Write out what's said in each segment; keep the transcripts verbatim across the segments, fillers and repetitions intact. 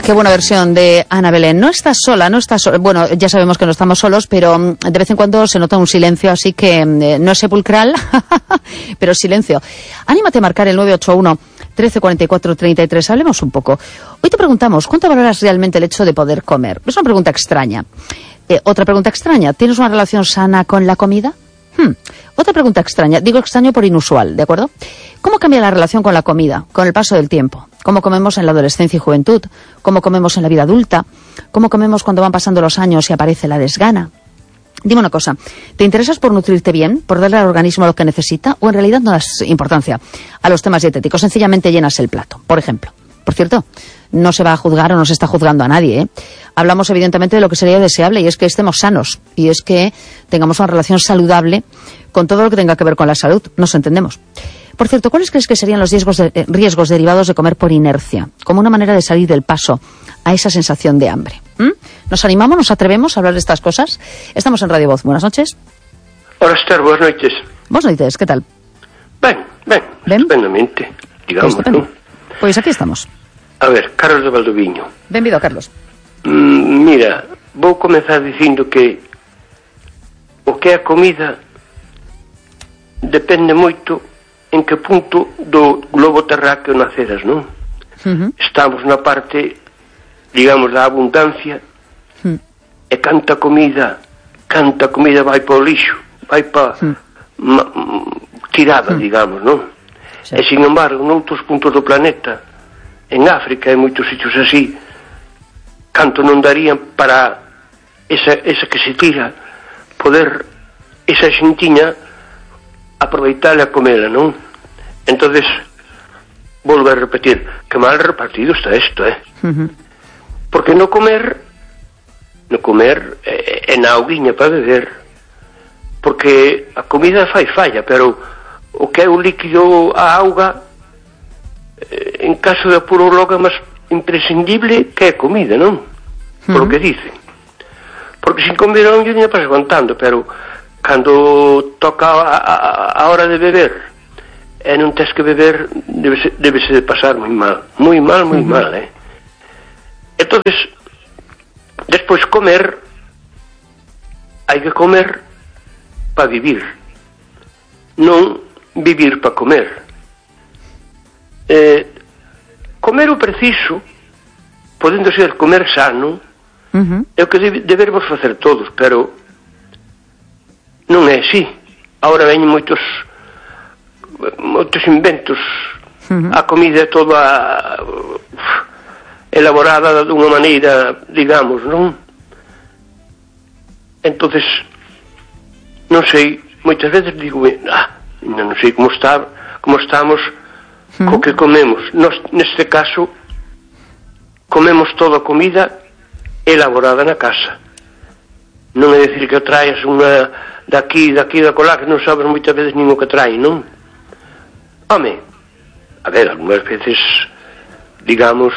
Qué buena versión de Ana Belén. No estás sola, no estás sola. Bueno, ya sabemos que no estamos solos, pero de vez en cuando se nota un silencio, así que eh, no es sepulcral, pero silencio. Anímate a marcar el nueve ocho uno, trece cuarenta y cuatro, treinta y tres. Hablemos un poco. Hoy te preguntamos, ¿cuánto valoras realmente el hecho de poder comer? Es una pregunta extraña. Eh, otra pregunta extraña, ¿tienes una relación sana con la comida? Hmm. Otra pregunta extraña, digo extraño por inusual, ¿de acuerdo? ¿Cómo cambia la relación con la comida, con el paso del tiempo? ¿Cómo comemos en la adolescencia y juventud? ¿Cómo comemos en la vida adulta? ¿Cómo comemos cuando van pasando los años y aparece la desgana? Dime una cosa, ¿te interesas por nutrirte bien, por darle al organismo lo que necesita, o en realidad no das importancia a los temas dietéticos? Sencillamente llenas el plato, por ejemplo. Por cierto, no se va a juzgar o no se está juzgando a nadie, ¿eh? Hablamos evidentemente de lo que sería deseable, y es que estemos sanos, y es que tengamos una relación saludable con todo lo que tenga que ver con la salud. Nos entendemos. Por cierto, ¿cuáles crees que serían los riesgos, de, eh, riesgos derivados de comer por inercia, como una manera de salir del paso a esa sensación de hambre? ¿Mm? ¿Nos animamos, nos atrevemos a hablar de estas cosas? Estamos en Radio Voz. Buenas noches. Hola, Esther, buenas noches. Buenas noches, ¿qué tal? Ben, ben, ben? estupendamente, digamos, Estupendo. ¿no? Pois aquí estamos. A ver, Carlos de Valdoviño. Benvido, Carlos. Mm, mira, vou comenzar dicindo que o que é a comida depende moito en que punto do globo terráqueo naceras, non? Uh-huh. Estamos na parte, digamos, da abundancia, uh-huh. E canta comida, canta comida vai para o lixo, vai para uh-huh. ma, tirada, uh-huh. digamos, non? Sí. E, sin embargo, noutros puntos do planeta, en África e moitos sitios así, canto non darían para esa, esa que se tira, poder esa xentiña aproveitarla a comela, non? Entonces, volvo a repetir, que mal repartido está isto, eh? Uh-huh. Porque no comer, no comer é, é na auguiña para beber, porque a comida fai falla, pero o que é o líquido, a auga, en caso de apuro logo é máis imprescindible que é comida, non? Por uh-huh. lo que dicen. Porque sin comer non yo nem paso aguantando, pero cando toca a, a, a hora de beber e non tens que beber, debese, debese de pasar moi mal, moi mal, moi uh-huh. mal, eh? Entonces, despois comer, hai que comer para vivir, non vivir para comer. Eh, comer o preciso, podendo ser comer sano, uh-huh. é o que debe, debemos facer todos, pero non é así. Agora veñen moitos moitos inventos, uh-huh. a comida é toda uh, elaborada dunha maneira, digamos, non? Entonces, non sei, moitas veces digo, ah, non sei como está, como estamos co que comemos. Nos, neste caso, comemos toda a comida elaborada na casa. Non é dicir que traes unha daqui, daqui, da colá, que non sabes moitas veces nin o que trae, non? Home, a ver, algunhas veces, digamos,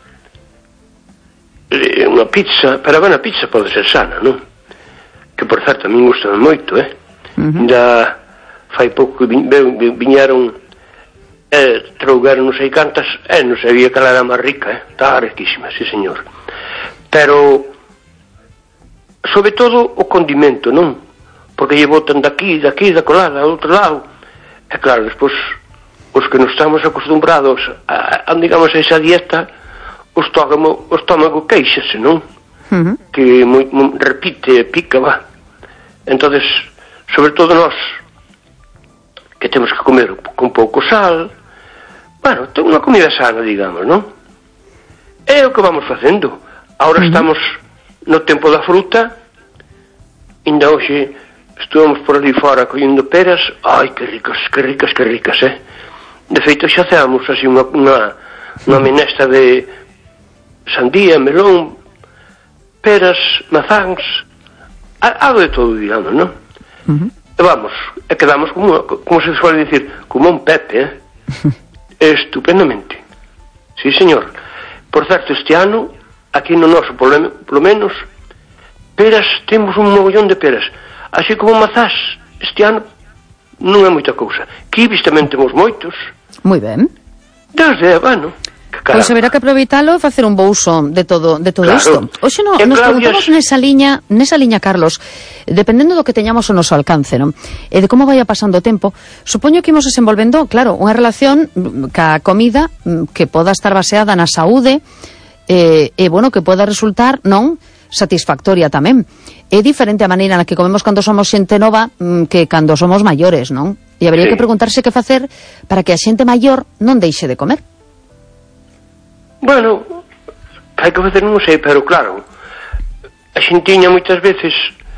eh, unha pizza, pero a pizza pode ser sana, non? Que, por certo, a mí gusta moito, eh? Uh-huh. Da fai pouco que viñeron eh, trougaron non sei cantas, eh, non sabía que ela era máis rica, eh? Estaba riquísima, sí señor. Pero sobre todo o condimento, non? Porque lle botan daqui, daqui, da colada, do outro lado. E claro, despois os que non estamos acostumbrados a, a digamos, a esa dieta, o estómago, o estómago queixase, non? Uh-huh. Que moi, moi, repite, pica, va. Entonces, sobre todo nós, que temos que comer con pouco sal, bueno, ten unha comida sana, digamos, non? É o que vamos facendo. Ahora uh-huh. estamos no tempo da fruta, ainda hoxe estuvamos por ali fora collendo peras, ai, que ricas, que ricas, que ricas, eh? De feito, xa hacemos así unha, unha, unha menestra de sandía, melón, peras, mazáns, algo de todo, digamos, non? Uh-huh. E vamos, e quedamos como, como se suele decir, como un Pepe, eh? Estupendamente. Sí, señor. Por certo, este ano, aquí no noso, por lo menos, peras, temos un mogollón de peras. Así como mazás, este ano non é moita cousa. Kibis tamén temos moitos. Moi ben. Desde, bueno. Pois pues haberá que aproveitalo e facer un bo uso de todo de todo claro. isto. Oxe, no, nos preguntamos nesa liña, nesa liña, Carlos, dependendo do que teñamos o noso alcance, non? E de como vaya pasando o tempo, supoño que imos desenvolvendo, claro, unha relación ca comida que poda estar baseada na saúde e, e bueno, que poda resultar, non, satisfactoria tamén. É diferente a maneira na que comemos cando somos xente nova que cando somos maiores, non? E habería sí. que preguntarse que facer para que a xente maior non deixe de comer. Bueno, hai que facer, non sei, pero claro, a xentiña moitas veces,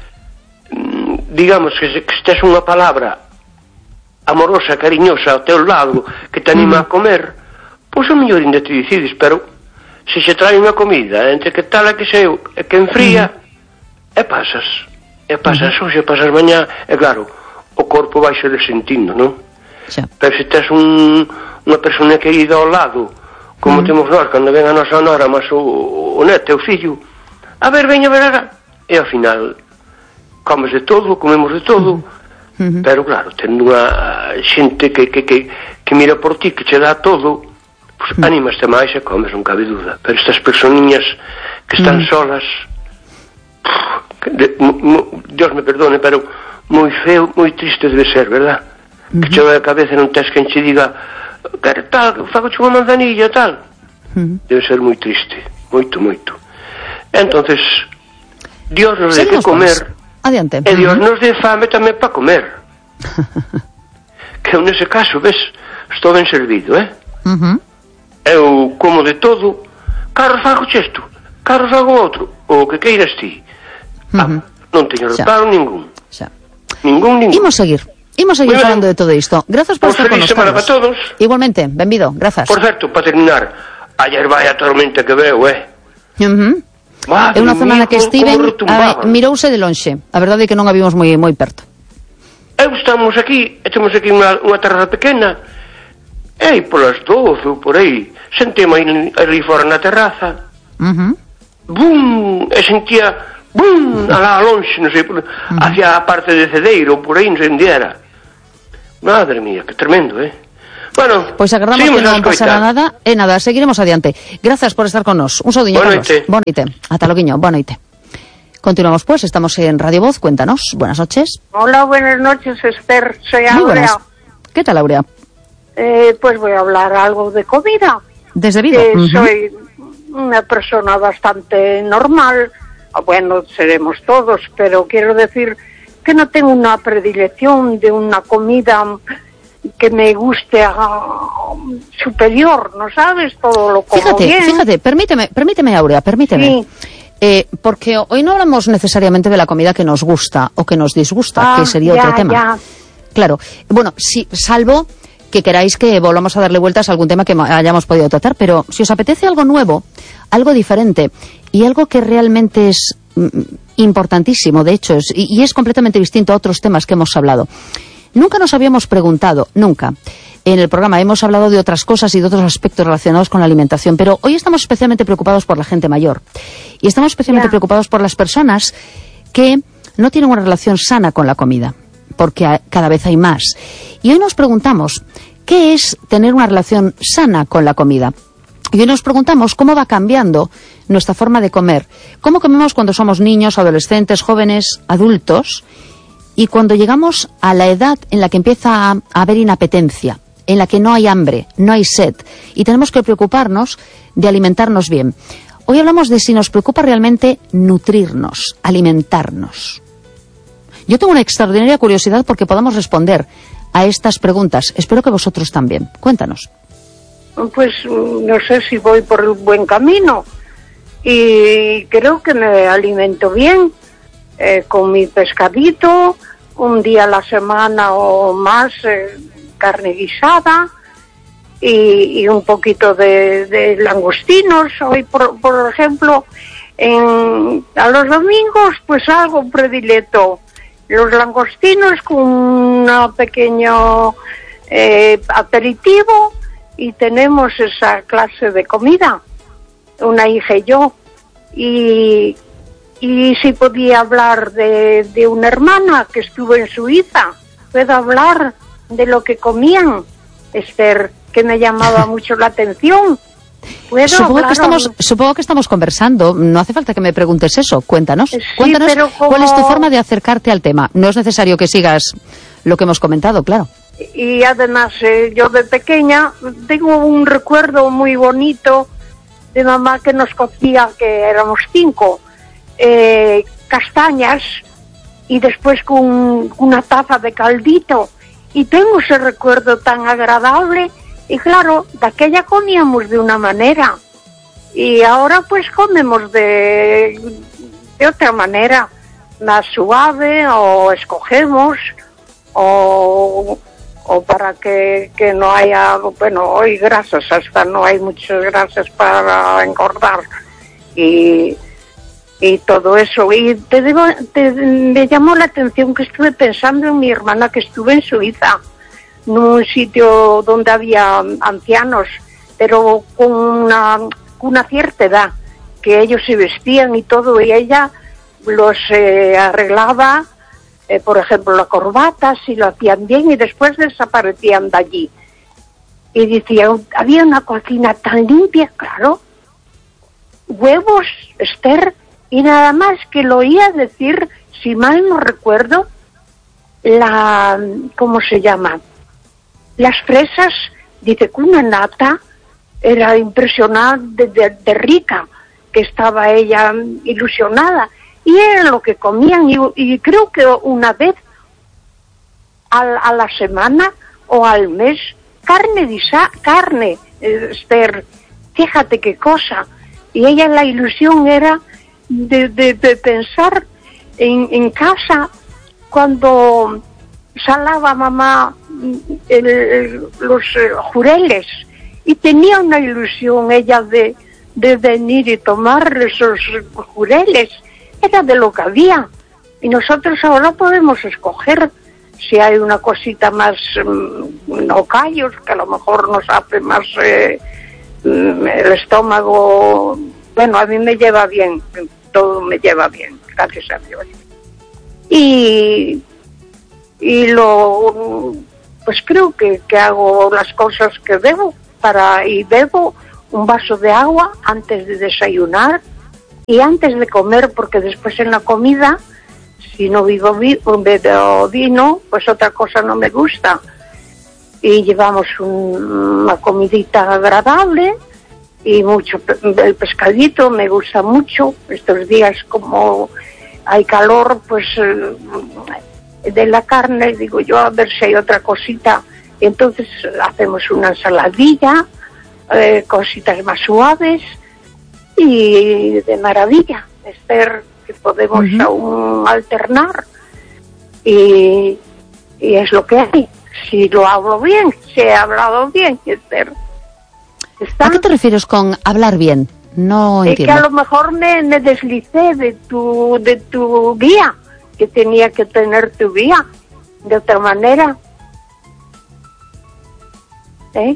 digamos, que se, que se tes unha palabra amorosa, cariñosa ao teu lado, que te anima mm. a comer, pois o mellor ainda te decides, pero se xe trae unha comida, entre que tal e que seu, e que enfría, mm. e pasas, e pasas mm. hoxe, pasas mañá, e claro, o corpo vai se resentindo, non? Xa. Pero se tes un, unha persona querida ao lado, como mm. temos nós, cando ven a nosa nora, mas o, o neto, o fillo, a ver, veña, a ver, a... e ao final comes de todo, comemos de todo, mm. pero claro, tendo unha xente que, que, que, que mira por ti, que che dá todo, pues mm. animaste máis e comes, non cabe duda. Pero estas personiñas que están mm. solas, pff, de, m, m, Dios me perdone, pero moi feo, moi triste debe ser, verdad? Mm-hmm. Que che vai a cabeza e non tes quen che diga que tal, fagoche unha manzanilla, tal. Mm. Debe ser moi triste, moito, moito. Entonces, Dios nos dé que comer, adiante. E Dios mm-hmm. nos dé fame tamén para comer. Que eu nese caso, ves, estou ben servido, eh? Mm-hmm. Eu como de todo, Carlos, fagoche isto, Carlos, fago outro, o que queiras ti. Mm-hmm. Ah, non teño reparo ningún. Xa. Ningún, ningún. Imos seguir. Imos seguir Muy falando bien. De todo isto. Grazas por estar con nos, Carlos. Para todos. Igualmente, benvido, grazas. Por certo, para terminar, ayer vai a tormenta que veo, eh? Uh-huh. É unha zona na que estiven, a ver, mirouse de lonxe. A verdade é que non a vimos moi moi perto. Eu estamos aquí, estamos aquí unha, unha terraza pequena, e polas doce ou por aí, senteme ali fora na terraza, uh-huh. bum, e sentía, bum, alá lonxe, non sei, uh-huh. hacia a parte de Cedeiro, por aí, non sei onde era. Madre mía, que tremendo, eh? Bueno, pois agardamos que non pasará nada e nada, seguiremos adiante. Grazas por estar con nos. Un saudiño, Carlos. Boa noite. Ata loguiño, boa noite. Continuamos pues, estamos en Radio Voz, cuéntanos. Buenas noches. Hola, buenas noches, Esther. Soy Aurea. Muy buenas. ¿Qué tal, Aurea? Eh, pues voy a hablar algo de comida. Desde Vigo. Eh, uh-huh. Soy una persona bastante normal. Bueno, seremos todos, pero quiero decir que no tengo una predilección de una comida que me guste uh, superior, ¿no sabes? Todo lo como fíjate, bien. Fíjate, permíteme, permíteme, Aurea, permíteme. Sí. Eh, porque hoy no hablamos necesariamente de la comida que nos gusta o que nos disgusta, ah, que sería ya, otro tema. Ya. Claro, bueno, sí, salvo que queráis que volvamos a darle vueltas a algún tema que hayamos podido tratar, pero si os apetece algo nuevo, algo diferente y algo que realmente es mm, importantísimo, de hecho, es, y, y es completamente distinto a otros temas que hemos hablado. Nunca nos habíamos preguntado, nunca. En el programa hemos hablado de otras cosas y de otros aspectos relacionados con la alimentación, pero hoy estamos especialmente preocupados por la gente mayor. Y estamos especialmente yeah. preocupados por las personas que no tienen una relación sana con la comida, porque cada vez hay más. Y hoy nos preguntamos, ¿qué es tener una relación sana con la comida? Y hoy nos preguntamos cómo va cambiando nuestra forma de comer. ¿Cómo comemos cuando somos niños, adolescentes, jóvenes, adultos? Y cuando llegamos a la edad en la que empieza a haber inapetencia, en la que no hay hambre, no hay sed, y tenemos que preocuparnos de alimentarnos bien. Hoy hablamos de si nos preocupa realmente nutrirnos, alimentarnos. Yo tengo una extraordinaria curiosidad porque podamos responder a estas preguntas. Espero que vosotros también. Cuéntanos. Pues no sé si voy por el buen camino y creo que me alimento bien. Eh, con mi pescadito, un día a la semana o más, eh, carne guisada y, y un poquito de, de langostinos. Hoy, por, por ejemplo, en, a los domingos, pues algo predilecto. Los langostinos con un pequeño eh, aperitivo y tenemos esa clase de comida, una hija y yo. Y... Y si podía hablar de, de una hermana que estuvo en Suiza, puedo hablar de lo que comían, Esther, que me llamaba mucho la atención. Supongo que, estamos, supongo que estamos conversando, no hace falta que me preguntes eso, cuéntanos. Sí, cuéntanos pero como... cuál es tu forma de acercarte al tema. No es necesario que sigas lo que hemos comentado, claro. Y además, eh, yo de pequeña tengo un recuerdo muy bonito de mamá que nos cocía, que éramos cinco, eh, castañas, y después con una taza de caldito. Y tengo ese recuerdo tan agradable. Y claro, de aquella comíamos de una manera. Y ahora pues comemos de, de otra manera, más suave, o escogemos, o, o para que, que no haya, bueno, hoy grasas, hasta no hay muchas grasas para engordar. Y... y todo eso. Y te digo, te, me llamó la atención que estuve pensando en mi hermana, que estuve en Suiza, en un sitio donde había ancianos, pero con una, con una cierta edad, que ellos se vestían y todo, y ella los eh, arreglaba, eh, por ejemplo, la corbata, si lo hacían bien, y después desaparecían de allí. Y decía, había una cocina tan limpia, claro, huevos, Esther, y nada más que lo oía decir, si mal no recuerdo, la, ¿cómo se llama? Las fresas, dice que una nata era impresionante de, de, de rica, que estaba ella ilusionada, y era lo que comían, y, y creo que una vez a, a la semana o al mes, carne, disa, carne, Esther, fíjate qué cosa, y ella la ilusión era De, de, de pensar en, en casa cuando salaba mamá el, el, los eh, jureles, y tenía una ilusión ella de, de venir y tomar esos jureles. Era de lo que había, y nosotros ahora podemos escoger si hay una cosita más um, no callos, que a lo mejor nos hace más eh, el estómago. Bueno, a mí me lleva bien, todo me lleva bien, gracias a Dios. Y, y lo, pues creo que, que hago las cosas que debo, para, y bebo un vaso de agua antes de desayunar y antes de comer, porque después en la comida, si no vivo bebo vino, pues otra cosa no me gusta. Y llevamos un, una comidita agradable, y mucho, el pescadito me gusta mucho. Estos días, como hay calor, pues de la carne, digo yo, a ver si hay otra cosita. Y entonces hacemos una ensaladilla, eh, cositas más suaves, y de maravilla, Esther, que podemos uh-huh. aún alternar. Y, y es lo que hay. Si lo hablo bien, si he hablado bien, Esther. ¿Está? ¿A qué te refieres con hablar bien? No entiendo. Es que a lo mejor me, me deslicé de tu, de tu guía, que tenía que tener tu guía de otra manera. ¿Eh?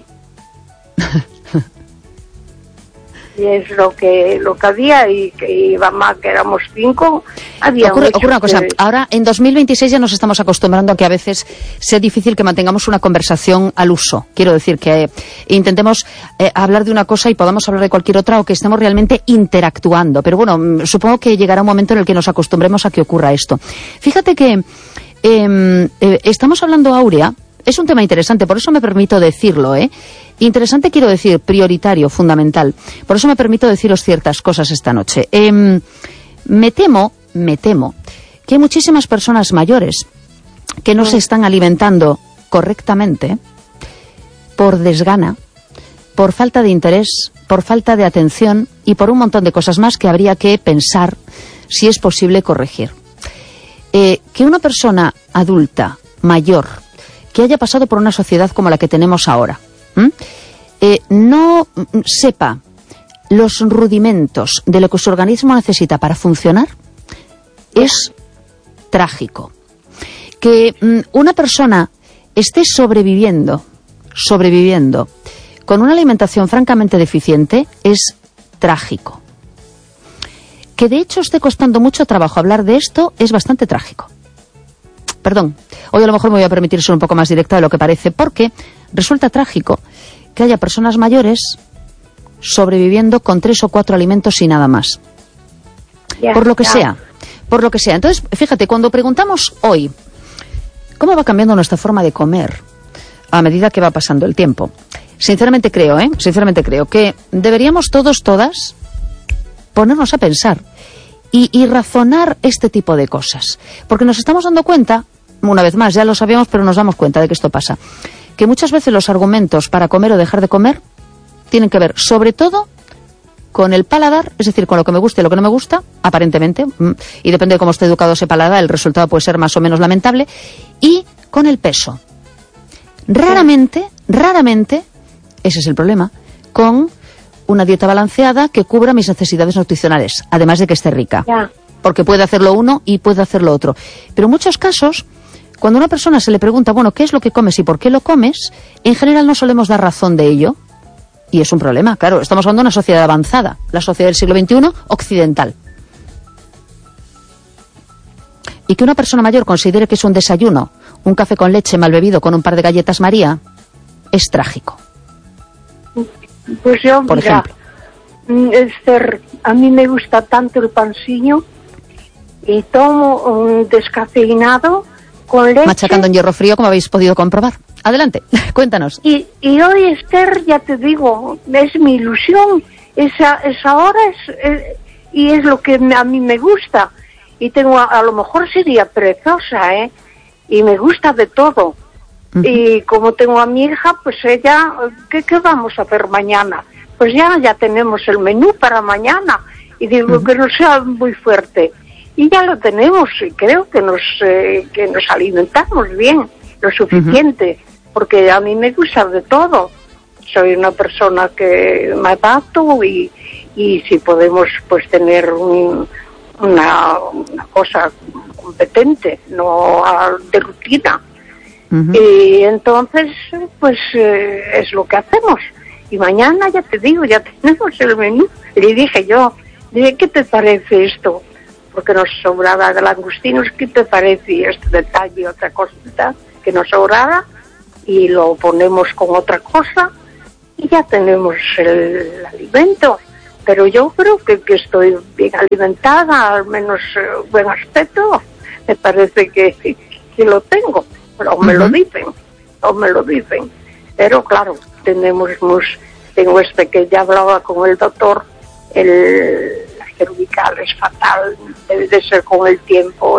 Y es lo que lo que había, y que iba más, que éramos cinco. Había ocurre, ocurre una cosa, que... ahora en dos mil veintiséis ya nos estamos acostumbrando a que a veces sea difícil que mantengamos una conversación al uso. Quiero decir que eh, intentemos eh, hablar de una cosa y podamos hablar de cualquier otra, o que estemos realmente interactuando. Pero bueno, supongo que llegará un momento en el que nos acostumbremos a que ocurra esto. Fíjate que eh, eh, estamos hablando, Áurea, es un tema interesante, por eso me permito decirlo, ¿eh? Interesante, quiero decir, prioritario, fundamental. Por eso me permito deciros ciertas cosas esta noche. Eh, me temo, me temo, que hay muchísimas personas mayores que no se están alimentando correctamente por desgana, por falta de interés, por falta de atención y por un montón de cosas más que habría que pensar si es posible corregir. Eh, que una persona adulta, mayor, que haya pasado por una sociedad como la que tenemos ahora, ¿Mm? Eh, no sepa los rudimentos de lo que su organismo necesita para funcionar, es trágico. Que mm, una persona esté sobreviviendo, sobreviviendo con una alimentación francamente deficiente, es trágico. Que de hecho esté costando mucho trabajo hablar de esto, es bastante trágico. Perdón, hoy a lo mejor me voy a permitir ser un poco más directa de lo que parece, porque resulta trágico que haya personas mayores sobreviviendo con tres o cuatro alimentos y nada más. Ya, por lo que ya. sea, por lo que sea. Entonces, fíjate, cuando preguntamos hoy, ¿cómo va cambiando nuestra forma de comer a medida que va pasando el tiempo? Sinceramente creo, ¿eh? Sinceramente creo que deberíamos todos, todas, ponernos a pensar y, y razonar este tipo de cosas. Porque nos estamos dando cuenta, una vez más, ya lo sabíamos, pero nos damos cuenta de que esto pasa, que muchas veces los argumentos para comer o dejar de comer tienen que ver, sobre todo, con el paladar, es decir, con lo que me gusta y lo que no me gusta, aparentemente, y depende de cómo esté educado ese paladar, el resultado puede ser más o menos lamentable, y con el peso. Raramente, raramente, ese es el problema, con una dieta balanceada que cubra mis necesidades nutricionales, además de que esté rica. Ya. Porque puede hacerlo uno y puede hacerlo otro. Pero en muchos casos, cuando a una persona se le pregunta, bueno, ¿qué es lo que comes y por qué lo comes?, en general no solemos dar razón de ello. Y es un problema, claro, estamos hablando de una sociedad avanzada, la sociedad del siglo veintiuno occidental. Y que una persona mayor considere que es un desayuno, un café con leche mal bebido con un par de galletas María, es trágico. Pues yo, por mira, ejemplo. Esther, a mí me gusta tanto el pancillo y tomo un descafeinado con leche. Machacando en hierro frío, como habéis podido comprobar. Adelante, cuéntanos. Y, y hoy, Esther, ya te digo, es mi ilusión, esa, esa hora es, es, y es lo que me, a mí me gusta. Y tengo, a, a lo mejor sería perezosa, ¿eh? Y me gusta de todo. Uh-huh. Y como tengo a mi hija, pues ella, ¿qué, qué vamos a hacer mañana? Pues ya, ya tenemos el menú para mañana. Y digo, uh-huh, que no sea muy fuerte. Y ya lo tenemos, y creo que nos, eh, que nos alimentamos bien, lo suficiente. Uh-huh. Porque a mí me gusta de todo. Soy una persona que me adapto y, y si podemos pues tener un, una, una cosa competente, no de rutina. Uh-huh. Y entonces pues eh, es lo que hacemos. Y mañana, ya te digo, ya tenemos el menú. Le dije yo, dije, ¿qué te parece esto? Porque nos sobraba de langostinos, ¿qué te parece este detalle, otra cosita que nos sobraba? Y lo ponemos con otra cosa y ya tenemos el alimento. Pero yo creo que, que estoy bien alimentada, al menos eh, buen aspecto, me parece que, que lo tengo, pero me uh-huh. lo dicen, o me lo dicen. Pero claro, tenemos, tengo este que ya hablaba con el doctor, el, la cervical es fatal, debe de ser con el tiempo.